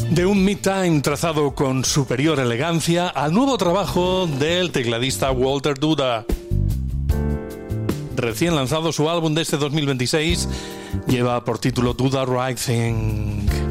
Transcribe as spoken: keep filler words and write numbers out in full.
De un mid-time trazado con superior elegancia al nuevo trabajo del tecladista Walter Duda. Recién lanzado su álbum de este dos mil veintiséis, lleva por título Do the Right Thing.